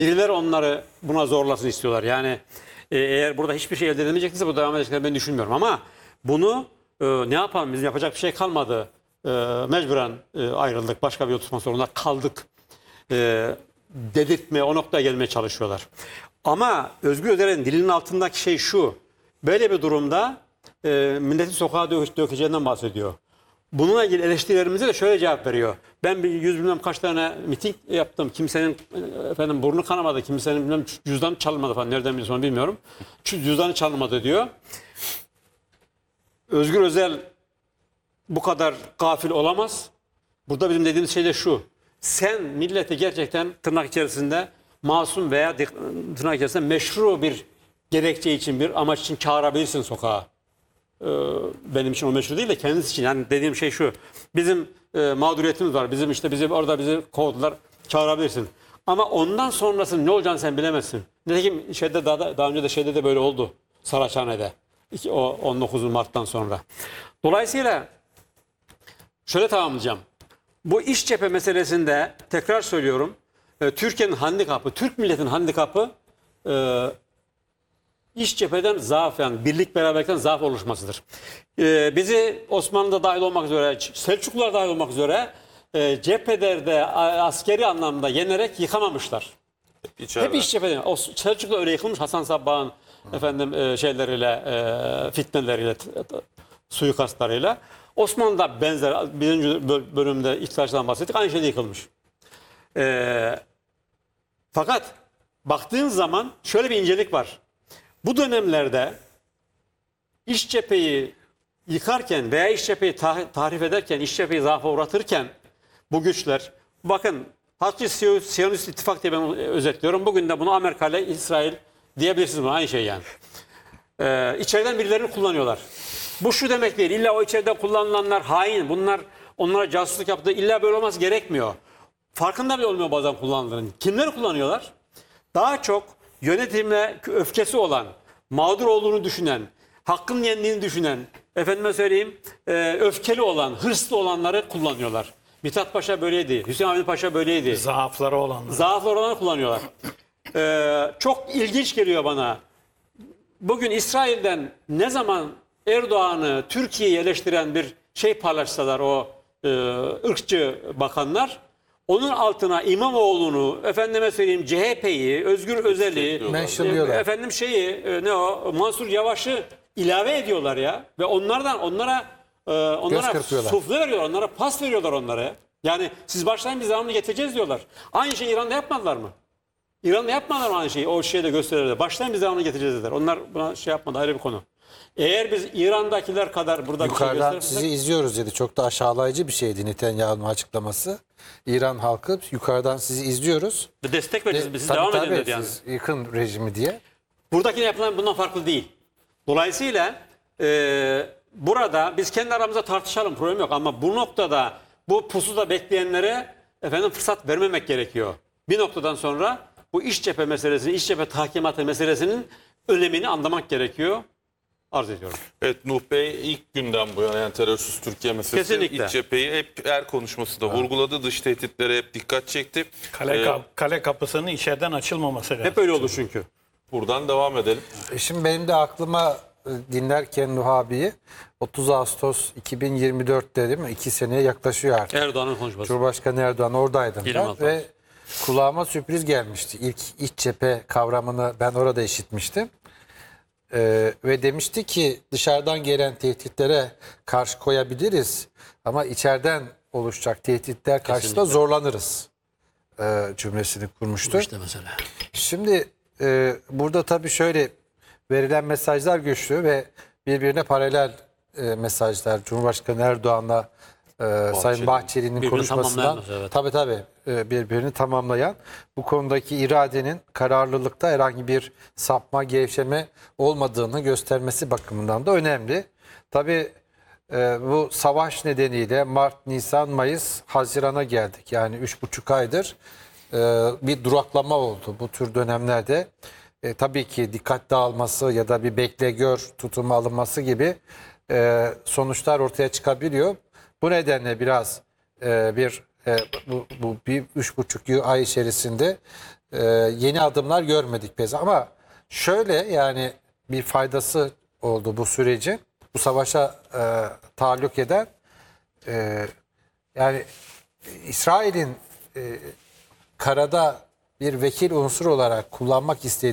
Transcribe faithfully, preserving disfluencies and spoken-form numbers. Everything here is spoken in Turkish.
Birileri onları buna zorlasın istiyorlar. Yani e, eğer burada hiçbir şey elde edemeyecekse bu devam edeceklerini ben düşünmüyorum. Ama bunu e, ne yapalım, bizim yapacak bir şey kalmadı. E, mecburen e, ayrıldık. Başka bir yol tutma zorunda kaldık. E, dedirtmeye, o noktaya gelmeye çalışıyorlar. Ama Özgür Özel'in dilinin altındaki şey şu. Böyle bir durumda e, milletin sokağa dök dökeceğinden bahsediyor. Bununla ilgili eleştirilerimize de şöyle cevap veriyor. Ben bir yüz bilmem kaç tane miting yaptım. Kimsenin efendim burnu kanamadı. Kimsenin bilmem cüzdanı çalınmadı falan. Nereden biliyorsun onu bilmiyorum. Cüzdanı çalınmadı diyor. Özgür Özel bu kadar gafil olamaz. Burada bizim dediğimiz şey de şu. Sen milleti gerçekten tırnak içerisinde masum veya tırnak içerisinde meşru bir gerekçe için, bir amaç için çağırabilirsin sokağa. Ee, benim için o meşru değil de kendisi için. Yani dediğim şey şu. Bizim e, mağduriyetimiz var. Bizim işte bizi orada bizi kovdular. Çağırabilirsin. Ama ondan sonrasının ne olacağını sen bilemezsin. Nitekim şeyde daha, daha önce de şeyde de böyle oldu. Saraçhane'de. O on dokuz Mart'tan sonra. Dolayısıyla şöyle tamamlayacağım. Bu iç cephe meselesinde tekrar söylüyorum. E, Türkiye'nin handikapı, Türk milletin handikapı e, iç cepheden zaaf, yani birlik beraberlikten zaaf oluşmasıdır. E, bizi Osmanlı'da dahil olmak üzere, Selçuklular dahil olmak üzere e, cephelerde askeri anlamda yenerek yıkamamışlar. İçeride. Hep iç cepheden. O Selçuklu öyle yıkılmış, Hasan Sabbah'ın efendim e, şeyleriyle, e, fitneleriyle, suikastlarıyla. Osmanlı'da benzer, birinci bölümde ihtilaçlardan bahsettik, aynı şeyde yıkılmış. E, fakat baktığın zaman şöyle bir incelik var. Bu dönemlerde iç cepheyi yıkarken veya iç cepheyi tahrif ederken, iç cepheyi zaafa uğratırken bu güçler, bakın Haçlı Siyonist İttifak diye ben özetliyorum. Bugün de bunu Amerika ile İsrail diyebilirsiniz, buna aynı şey yani. Ee, içeriden birilerini kullanıyorlar. Bu şu demek değil, illa o içeride kullanılanlar hain, bunlar onlara casusluk yaptığı, illa böyle olması gerekmiyor. Farkında bile olmuyor bazen kullanıldığının. Kimleri kullanıyorlar? Daha çok yönetimle öfkesi olan, mağdur olduğunu düşünen, hakkın yendiğini düşünen, efendime söyleyeyim, e, öfkeli olan, hırslı olanları kullanıyorlar. Mithat Paşa böyleydi, Hüseyin Avni Paşa böyleydi. Zaafları olanlar. Zaafları olanları kullanıyorlar. E, çok ilginç geliyor bana. Bugün İsrail'den ne zaman Erdoğan'ı, Türkiye'yi eleştiren bir şey paylaşsalar o e, ırkçı bakanlar, onun altına İmamoğlu'nu, efendime söyleyeyim C H P'yi, Özgür Özel'i, e, efendim şeyi, e, ne o, Mansur Yavaş'ı ilave ediyorlar ya. Ve onlardan onlara e, onlara sufle veriyorlar, onlara pas veriyorlar onlara. Yani siz başlayın, biz devamını getireceğiz diyorlar. Aynı şeyi İran'da yapmadılar mı? İran'da yapmadılar mı aynı şeyi? O şeyde gösterirler. Başlayın, biz devamını getireceğiz dediler. Onlar buna şey yapmadı, ayrı bir konu. Eğer biz İran'dakiler kadar burada yukarıdan bir şey sizi izliyoruz dedi. Çok da aşağılayıcı bir şeydi Netanyahu'nun açıklaması. İran halkı yukarıdan sizi izliyoruz. Destek vereceğiz, biz tabii, devam tabii, edelim dedi yani. Siz yıkın rejimi diye. Buradaki yapılan bundan farklı değil. Dolayısıyla e, burada biz kendi aramızda tartışalım, problem yok, ama bu noktada bu pusuda bekleyenlere efendim fırsat vermemek gerekiyor. Bir noktadan sonra bu iç cephe meselesi, iç cephe tahkimatı meselesinin önemini anlamak gerekiyor. Arz ediyorum. Evet, Nuh Bey ilk günden bu yana, yani terörsüz Türkiye meselesi, Kesinlikle. iç cepheyi hep her konuşması da evet. vurguladı. Dış tehditlere hep dikkat çekti. Kale, ee, kale kapısının içeriden açılmaması lazım. Hep öyle oldu çünkü. Buradan devam edelim. E şimdi benim de aklıma dinlerken Nuh abiyi otuz Ağustos iki bin yirmi dört'te değil mi? İki seneye yaklaşıyor artık. Erdoğan'ın konuşması. Cumhurbaşkanı Erdoğan oradaydım ben ve kulağıma sürpriz gelmişti. İlk iç cephe kavramını ben orada işitmiştim. Ee, ve demişti ki dışarıdan gelen tehditlere karşı koyabiliriz ama içeriden oluşacak tehditler karşısında zorlanırız e, cümlesini kurmuştu. İşte mesela. Şimdi e, burada tabii şöyle verilen mesajlar güçlü ve birbirine paralel e, mesajlar. Cumhurbaşkanı Erdoğan'la e, Sayın Bahçeli'nin konuşmasından evet. tabii tabii e, birbirini tamamlayan, bu konudaki iradenin, kararlılıkta herhangi bir sapma, gevşeme olmadığını göstermesi bakımından da önemli. Tabii e, bu savaş nedeniyle Mart, Nisan, Mayıs, Haziran'a geldik. Yani üç buçuk aydır e, bir duraklama oldu bu tür dönemlerde. E, tabii ki dikkat dağılması ya da bir bekle gör tutumu alınması gibi e, sonuçlar ortaya çıkabiliyor. Bu nedenle biraz e, bir e, bu, bu bir üç buçuk ay içerisinde e, yeni adımlar görmedik biz. Ama şöyle yani bir faydası oldu bu sürecin. Bu savaşa e, tahallük eden e, yani İsrail'in e, karada bir vekil unsur olarak kullanmak istediği